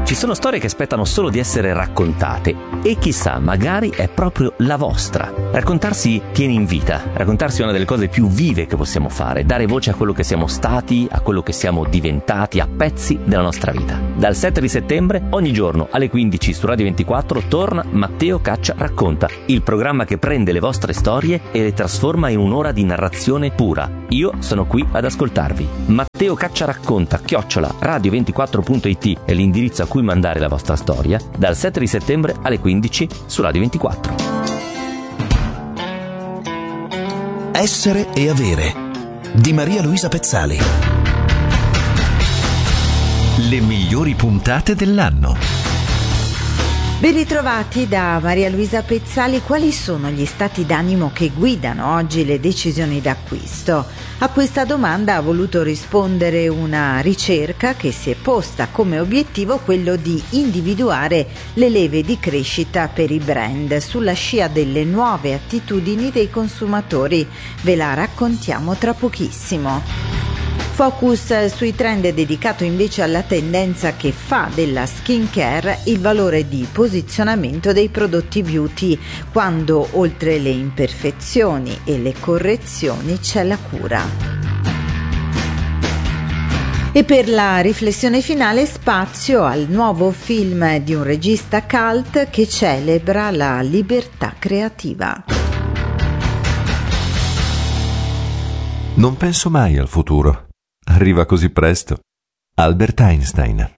Ci sono storie che aspettano solo di essere raccontate e chissà, magari è proprio la vostra. Raccontarsi tiene in vita, raccontarsi è una delle cose più vive che possiamo fare, dare voce a quello che siamo stati, a quello che siamo diventati, a pezzi della nostra vita. Dal 7 di settembre, ogni giorno alle 15 su Radio 24 torna Matteo Caccia Racconta, il programma che prende le vostre storie e le trasforma in un'ora di narrazione pura. Io sono qui ad ascoltarvi. Matteo Caccia Racconta @radio24.it è l'indirizzo a cui mandare la vostra storia, dal 7 di settembre alle 15 su Radio 24. Essere e avere di Maria Luisa Pezzali. Le migliori puntate dell'anno. Ben ritrovati da Maria Luisa Pezzali. Quali sono gli stati d'animo che guidano oggi le decisioni d'acquisto? A questa domanda ha voluto rispondere una ricerca che si è posta come obiettivo quello di individuare le leve di crescita per i brand sulla scia delle nuove attitudini dei consumatori. Ve la raccontiamo tra pochissimo. Focus sui trend è dedicato invece alla tendenza che fa della skincare il valore di posizionamento dei prodotti beauty, quando oltre le imperfezioni e le correzioni c'è la cura. E per la riflessione finale spazio al nuovo film di un regista cult che celebra la libertà creativa. Non penso mai al futuro. Arriva così presto. Albert Einstein.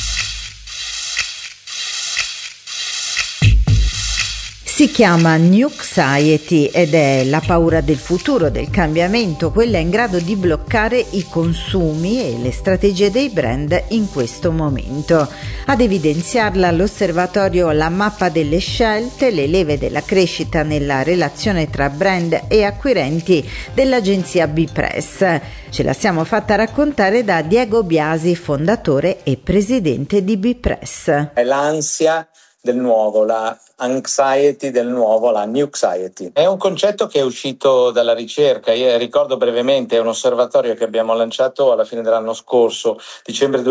Si chiama Newxiety ed è la paura del futuro, del cambiamento, quella in grado di bloccare i consumi e le strategie dei brand in questo momento. Ad evidenziarla l'osservatorio La mappa delle scelte, le leve della crescita nella relazione tra brand e acquirenti dell'agenzia B-Press. Ce la siamo fatta raccontare da Diego Biasi, fondatore e presidente di B-Press. È l'ansia del nuovo, la anxiety del nuovo, la Newxiety. È un concetto che è uscito dalla ricerca. Io ricordo brevemente, è un osservatorio che abbiamo lanciato alla fine dell'anno scorso, dicembre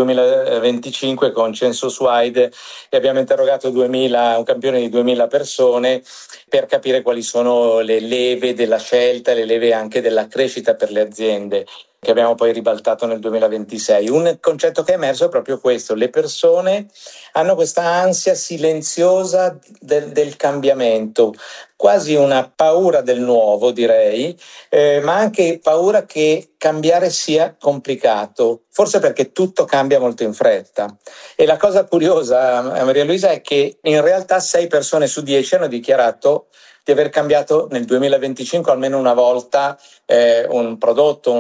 2025, con Censuswide, e abbiamo interrogato un campione di 2000 persone per capire quali sono le leve della scelta, le leve anche della crescita per le aziende, che abbiamo poi ribaltato nel 2026. Un concetto che è emerso è proprio questo: le persone hanno questa ansia silenziosa del cambiamento, quasi una paura del nuovo, direi, ma anche paura che cambiare sia complicato, forse perché tutto cambia molto in fretta. E la cosa curiosa, Maria Luisa, è che in realtà 6 persone su 10 hanno dichiarato di aver cambiato nel 2025 almeno una volta un prodotto,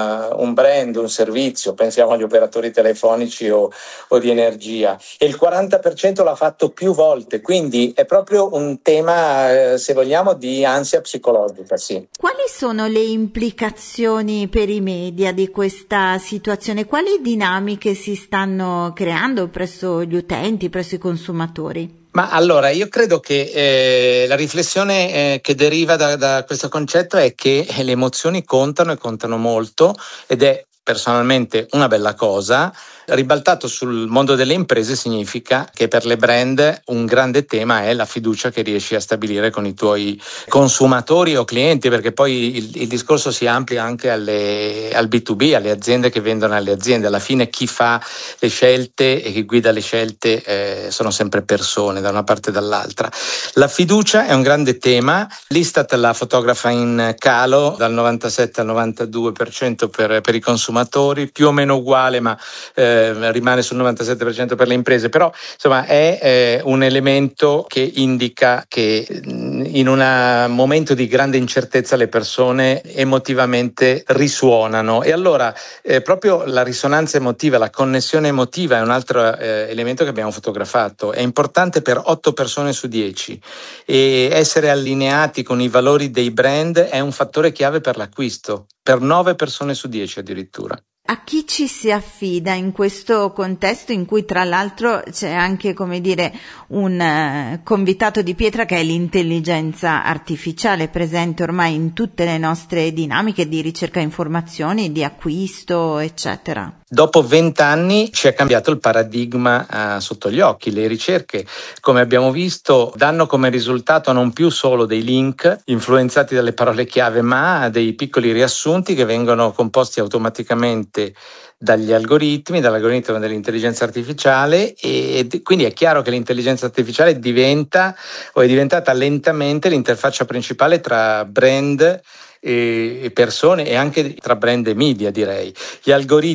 un brand, un servizio. Pensiamo agli operatori telefonici o di energia, e il 40% l'ha fatto più volte, quindi è proprio un tema, se vogliamo, di ansia psicologica. Sì. Quali sono le implicazioni per i media di questa situazione? Quali dinamiche si stanno creando presso gli utenti, presso i consumatori? Ma allora, io credo che la riflessione che deriva da questo concetto è che le emozioni contano e contano molto, ed è personalmente una bella cosa. Ribaltato sul mondo delle imprese significa che per le brand un grande tema è la fiducia che riesci a stabilire con i tuoi consumatori o clienti, perché poi il discorso si amplia anche al B2B, alle aziende che vendono alle aziende. Alla fine chi fa le scelte e chi guida le scelte sono sempre persone, da una parte e dall'altra. La fiducia è un grande tema. L'Istat la fotografa in calo dal 97 al 92% per i consumatori, più o meno uguale, ma rimane sul 97% per le imprese. Però insomma è un elemento che indica che in un momento di grande incertezza le persone emotivamente risuonano, e allora proprio la risonanza emotiva, la connessione emotiva è un altro elemento che abbiamo fotografato. È importante per 8 persone su 10, e essere allineati con i valori dei brand è un fattore chiave per l'acquisto, per 9 persone su 10 addirittura. A chi ci si affida in questo contesto in cui tra l'altro c'è anche, come dire, un convitato di pietra che è l'intelligenza artificiale, presente ormai in tutte le nostre dinamiche di ricerca informazioni, di acquisto, eccetera? dopo 20 anni ci è cambiato il paradigma sotto gli occhi. Le ricerche, come abbiamo visto, danno come risultato non più solo dei link influenzati dalle parole chiave, ma dei piccoli riassunti che vengono composti automaticamente dall'algoritmo dell'intelligenza artificiale, e quindi è chiaro che l'intelligenza artificiale è diventata lentamente l'interfaccia principale tra brand e persone, e anche tra brand e media, direi. Gli algoritmi